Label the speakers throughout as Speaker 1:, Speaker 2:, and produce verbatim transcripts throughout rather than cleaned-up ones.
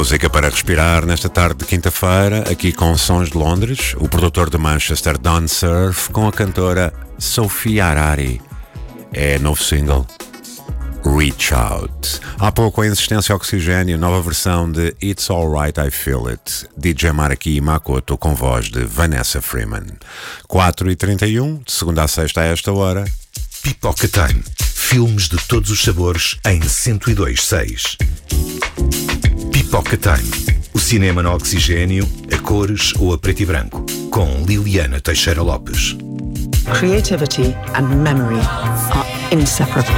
Speaker 1: Música para respirar nesta tarde de quinta-feira, aqui com Sons de Londres, o produtor de Manchester Don Surf com a cantora Sofia Harari. É novo single, Reach Out. Há pouco a Insistência Oxigênio, nova versão de It's Alright I Feel It, D J Maraki Makoto com voz de Vanessa Freeman. quatro e trinta e um, de segunda a sexta a esta hora.
Speaker 2: Pipoca Time. Filmes de todos os sabores em cento e dois ponto seis. Pipoca Time. O cinema no oxigênio, a cores ou a preto e branco. Com Liliana Teixeira Lopes.
Speaker 3: Creativity and memory are inseparable.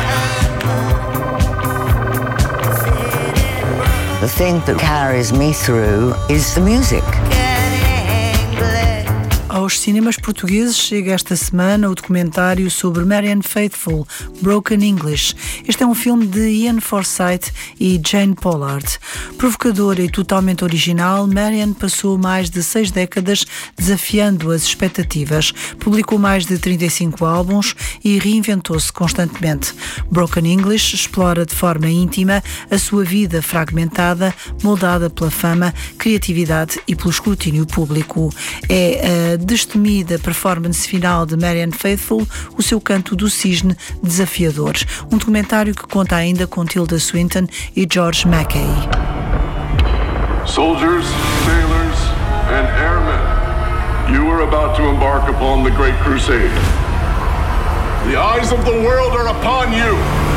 Speaker 4: The thing that carries me through is the music.
Speaker 5: Aos cinemas portugueses chega esta semana o documentário sobre Marianne Faithfull, Broken English. Este é um filme de Ian Forsythe e Jane Pollard. Provocadora e totalmente original, Marianne passou mais de seis décadas desafiando as expectativas. Publicou mais de trinta e cinco álbuns e reinventou-se constantemente. Broken English explora de forma íntima a sua vida fragmentada, moldada pela fama, criatividade e pelo escrutínio público. É a destemida performance final de Marianne Faithfull, o seu canto do cisne desafiador. Um documentário que conta ainda com Tilda Swinton e George Mackay.
Speaker 6: Soldiers, sailors, and airmen, you are about to embark upon the Great Crusade. The eyes of the world are upon you.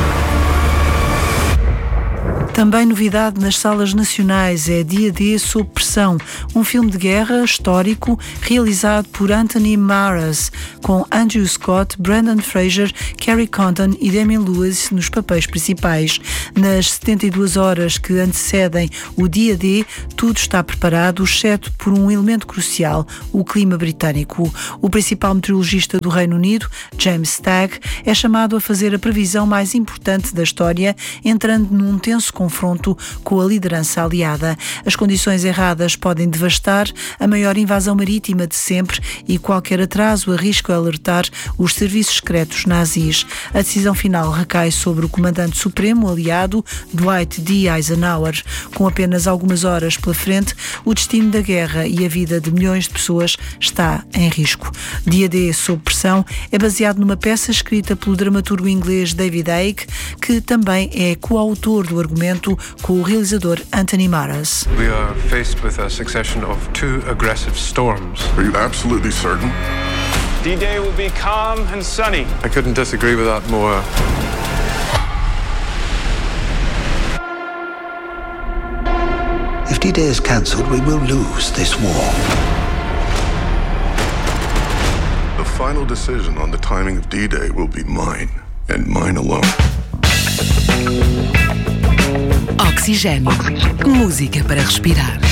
Speaker 5: Também novidade nas salas nacionais é Dia D Sob Pressão, um filme de guerra histórico realizado por Anthony Maras, com Andrew Scott, Brendan Fraser, Kerry Condon e Damian Lewis nos papéis principais. Nas setenta e duas horas que antecedem o Dia D, tudo está preparado, exceto por um elemento crucial, o clima britânico. O principal meteorologista do Reino Unido, James Stagg, é chamado a fazer a previsão mais importante da história, entrando num tenso confronto com a liderança aliada. As condições erradas podem devastar a maior invasão marítima de sempre e qualquer atraso arrisca alertar os serviços secretos nazis. A decisão final recai sobre o comandante supremo aliado, Dwight D. Eisenhower. Com apenas algumas horas pela frente, o destino da guerra e a vida de milhões de pessoas está em risco. Dia D Sob Pressão é baseado numa peça escrita pelo dramaturgo inglês David Icke, que também é coautor do argumento com o realizador Anthony Maras.
Speaker 7: We are faced with a succession of two aggressive storms.
Speaker 6: Are you absolutely certain?
Speaker 7: D-Day will be calm and sunny. I couldn't disagree with that more.
Speaker 8: If D-Day is cancelled, we will lose this war.
Speaker 6: The final decision on the timing of D-Day will be mine, and mine alone.
Speaker 9: Oxigênio. Música para respirar.